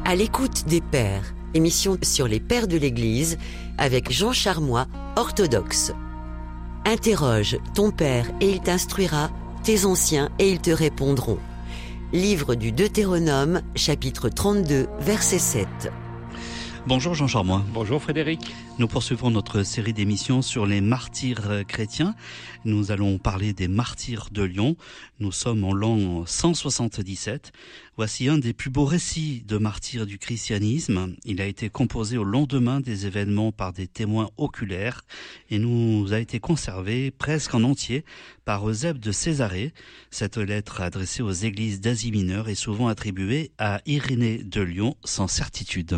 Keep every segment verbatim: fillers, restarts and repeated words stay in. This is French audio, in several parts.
À l'écoute des pères, émission sur les pères de l'Église avec Jean Charmois, orthodoxe. Interroge ton père et il t'instruira, tes anciens et ils te répondront. Livre du Deutéronome, chapitre trente-deux, verset sept. Bonjour Jean Charmois. Bonjour Frédéric. Nous poursuivons notre série d'émissions sur les martyrs chrétiens. Nous allons parler des martyrs de Lyon. Nous sommes en l'an cent soixante-dix-sept. Voici un des plus beaux récits de martyrs du christianisme. Il a été composé au lendemain des événements par des témoins oculaires et nous a été conservé presque en entier par Eusèbe de Césarée. Cette lettre adressée aux églises d'Asie mineure est souvent attribuée à Irénée de Lyon sans certitude.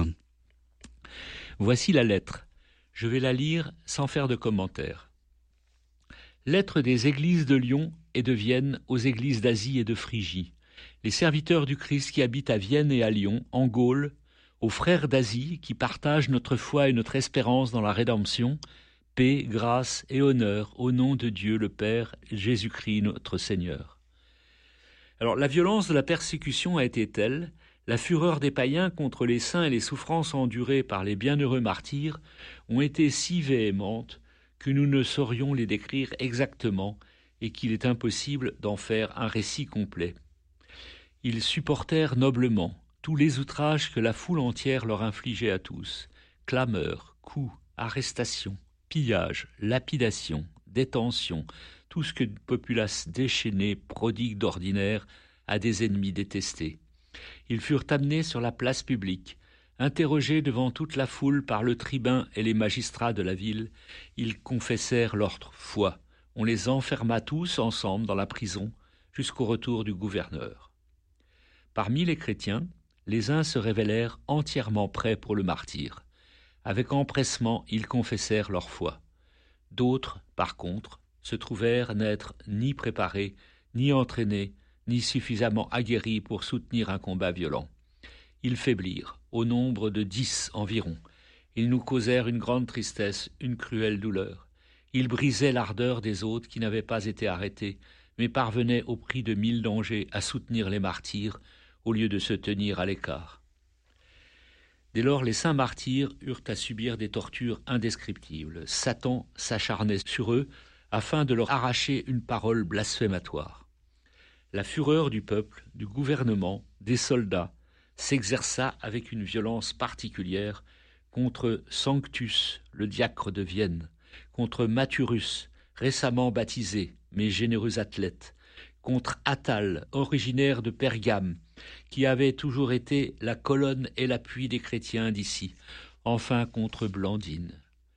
Voici la lettre. Je vais la lire sans faire de commentaires. Lettre des églises de Lyon et de Vienne aux églises d'Asie et de Phrygie. Les serviteurs du Christ qui habitent à Vienne et à Lyon, en Gaule, aux frères d'Asie qui partagent notre foi et notre espérance dans la rédemption, paix, grâce et honneur au nom de Dieu le Père, Jésus-Christ notre Seigneur. Alors la violence de la persécution a été telle, la fureur des païens contre les saints et les souffrances endurées par les bienheureux martyrs ont été si véhémentes que nous ne saurions les décrire exactement et qu'il est impossible d'en faire un récit complet. Ils supportèrent noblement tous les outrages que la foule entière leur infligeait à tous, clameurs, coups, arrestations, pillages, lapidations, détentions, tout ce que une populace déchaînée prodigue d'ordinaire à des ennemis détestés. Ils furent amenés sur la place publique, interrogés devant toute la foule par le tribun et les magistrats de la ville. Ils confessèrent leur foi. On les enferma tous ensemble dans la prison jusqu'au retour du gouverneur. Parmi les chrétiens, les uns se révélèrent entièrement prêts pour le martyre. Avec empressement, ils confessèrent leur foi. D'autres, par contre, se trouvèrent n'être ni préparés, ni entraînés, ni suffisamment aguerris pour soutenir un combat violent. Ils faiblirent, au nombre de dix environ. Ils nous causèrent une grande tristesse, une cruelle douleur. Ils brisaient l'ardeur des autres qui n'avaient pas été arrêtés, mais parvenaient au prix de mille dangers à soutenir les martyrs, au lieu de se tenir à l'écart. Dès lors, les saints martyrs eurent à subir des tortures indescriptibles. Satan s'acharnait sur eux afin de leur arracher une parole blasphématoire. La fureur du peuple, du gouvernement, des soldats s'exerça avec une violence particulière contre Sanctus, le diacre de Vienne, contre Mathurus, récemment baptisé, mais généreux athlète, contre Attale, originaire de Pergame, qui avait toujours été la colonne et l'appui des chrétiens d'ici, enfin contre Blandine.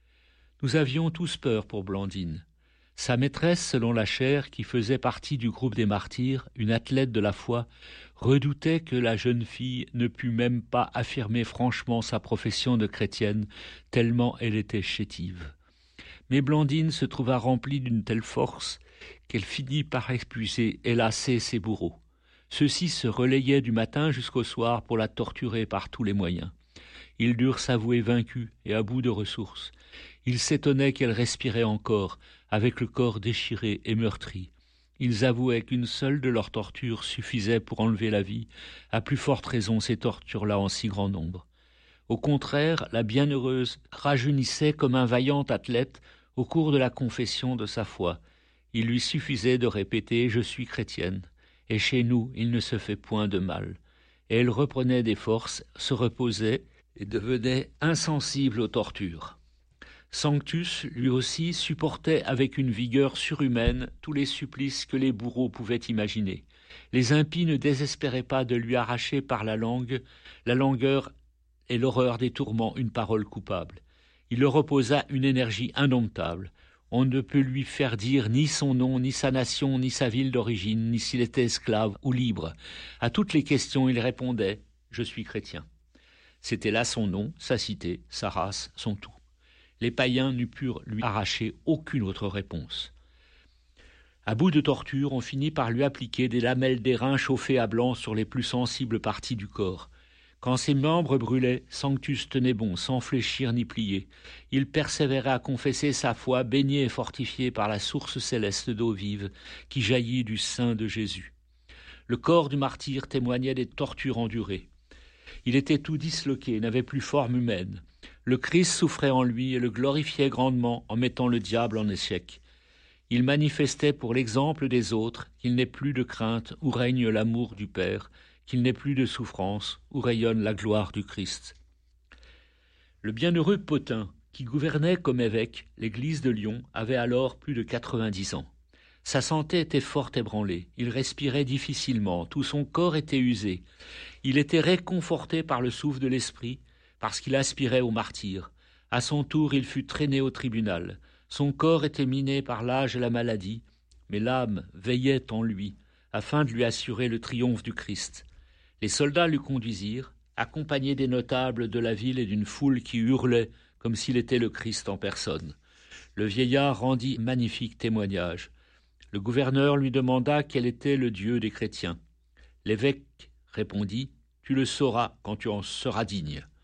Nous avions tous peur pour Blandine. Sa maîtresse, selon la chaire, qui faisait partie du groupe des martyrs, une athlète de la foi, redoutait que la jeune fille ne pût même pas affirmer franchement sa profession de chrétienne, tellement elle était chétive. Mais Blandine se trouva remplie d'une telle force qu'elle finit par épuiser et lasser ses bourreaux. Ceux-ci se relayaient du matin jusqu'au soir pour la torturer par tous les moyens. Ils durent s'avouer vaincus et à bout de ressources. Ils s'étonnaient qu'elle respirait encore, avec le corps déchiré et meurtri. Ils avouaient qu'une seule de leurs tortures suffisait pour enlever la vie, à plus forte raison ces tortures-là en si grand nombre. Au contraire, la bienheureuse rajeunissait comme un vaillant athlète au cours de la confession de sa foi. Il lui suffisait de répéter « Je suis chrétienne » et chez nous, il ne se fait point de mal. Et elle reprenait des forces, se reposait et devenait insensible aux tortures. Sanctus, lui aussi, supportait avec une vigueur surhumaine tous les supplices que les bourreaux pouvaient imaginer. Les impies ne désespéraient pas de lui arracher par la langue, la langueur et l'horreur des tourments, une parole coupable. Il leur opposa une énergie indomptable. On ne peut lui faire dire ni son nom, ni sa nation, ni sa ville d'origine, ni s'il était esclave ou libre. À toutes les questions, il répondait « Je suis chrétien ». C'était là son nom, sa cité, sa race, son tout. Les païens ne purent lui arracher aucune autre réponse. À bout de torture, on finit par lui appliquer des lamelles d'airain chauffées à blanc sur les plus sensibles parties du corps. Quand ses membres brûlaient, Sanctus tenait bon, sans fléchir ni plier. Il persévérait à confesser sa foi, baigné et fortifié par la source céleste d'eau vive qui jaillit du sein de Jésus. Le corps du martyr témoignait des tortures endurées. Il était tout disloqué, n'avait plus forme humaine. Le Christ souffrait en lui et le glorifiait grandement en mettant le diable en échec. Il manifestait pour l'exemple des autres qu'il n'est plus de crainte où règne l'amour du Père, qu'il n'est plus de souffrance où rayonne la gloire du Christ. Le bienheureux Pothin, qui gouvernait comme évêque l'église de Lyon, avait alors plus de quatre-vingt-dix ans. Sa santé était fort ébranlée, il respirait difficilement, tout son corps était usé. Il était réconforté par le souffle de l'esprit, parce qu'il aspirait au martyre. À son tour, il fut traîné au tribunal. Son corps était miné par l'âge et la maladie, mais l'âme veillait en lui, afin de lui assurer le triomphe du Christ. Les soldats le conduisirent, accompagnés des notables de la ville et d'une foule qui hurlait comme s'il était le Christ en personne. Le vieillard rendit magnifique témoignage. Le gouverneur lui demanda quel était le Dieu des chrétiens. L'évêque répondit « Tu le sauras quand tu en seras digne ».